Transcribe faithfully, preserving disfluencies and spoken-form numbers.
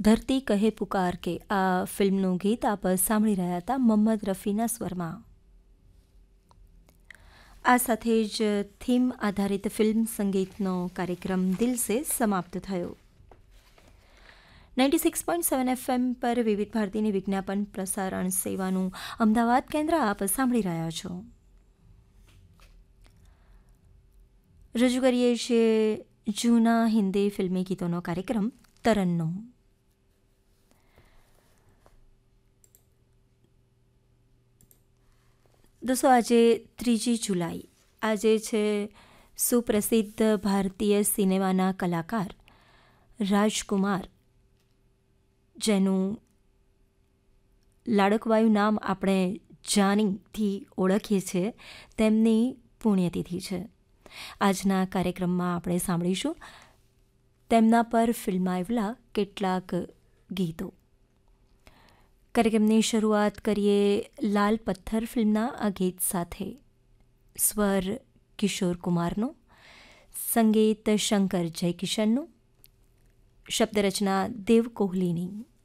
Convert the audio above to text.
ધરતી કહે પુકાર કે આ ફિલ્મનું ગીત આપ સાંભળી રહ્યા હતા મોહમ્મદ રફીના સ્વરમાં. આ સાથે જ થીમ આધારિત ફિલ્મ સંગીતનો કાર્યક્રમ દિલ સે સમાપ્ત થયો. Ninety six point seven FM પર વિવિધ ભારતીની વિજ્ઞાપન પ્રસારણ સેવાનું અમદાવાદ કેન્દ્ર આપ સાંભળી રહ્યા છો. રજૂ કરીએ છીએ જૂના હિન્દી ફિલ્મી ગીતોનો કાર્યક્રમ તરન્નુમ. દોસ્તો, આજે ત્રીજી જુલાઈ આજે છે સુપ્રસિદ્ધ ભારતીય સિનેમાના કલાકાર રાજકુમાર, જેનું લાડકવાયું નામ આપણે જાનીથી ઓળખીએ છીએ, તેમની પુણ્યતિથિ છે. આજના કાર્યક્રમમાં આપણે સાંભળીશું તેમના પર ફિલ્માયેલા કેટલાક ગીતો. કાર્યક્રમની શરૂઆત કરીએ લાલ પથ્થર ફિલ્મના આ ગીત સાથે. સ્વર કિશોર કુમારનો, સંગીત શંકર જયકિશનનું, શબ્દરચના દેવ કોહલીની.